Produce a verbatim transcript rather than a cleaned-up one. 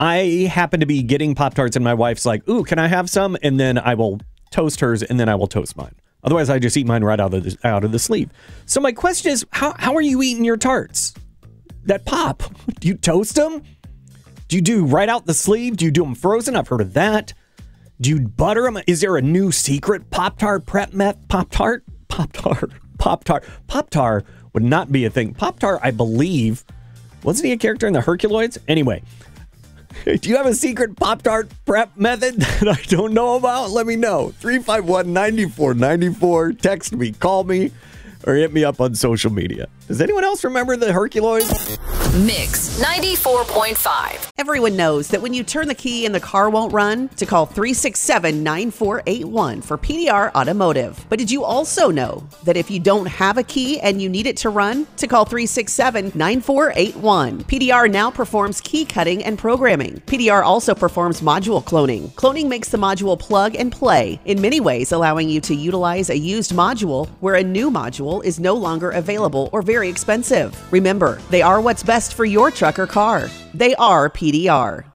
I happen to be getting Pop-Tarts and my wife's like, ooh, can I have some? And then I will toast hers and then I will toast mine. Otherwise, I just eat mine right out of the, out of the sleeve. So my question is, how, how are you eating your tarts that pop? Do you toast them? Do you do right out the sleeve? Do you do them frozen? I've heard of that. Do you butter them? Is there a new secret Pop-Tart prep met? Pop-Tart? Pop-Tart. Pop-Tart. Pop-Tart would not be a thing. Pop-Tart, I believe, wasn't he a character in the Herculoids? Anyway, do you have a secret Pop-Tart prep method that I don't know about? Let me know. three five one, nine four nine four. Text me, call me, or hit me up on social media. Does anyone else remember the Herculoids? Mix ninety-four point five. Everyone knows that when you turn the key and the car won't run, to call three six seven, nine four eight one for P D R Automotive. But did you also know that if you don't have a key and you need it to run, to call three six seven, nine four eight one. P D R now performs key cutting and programming. P D R also performs module cloning. Cloning makes the module plug and play, in many ways allowing you to utilize a used module where a new module is no longer available or very expensive. Remember, they are what's best for your truck or car. They are P D R.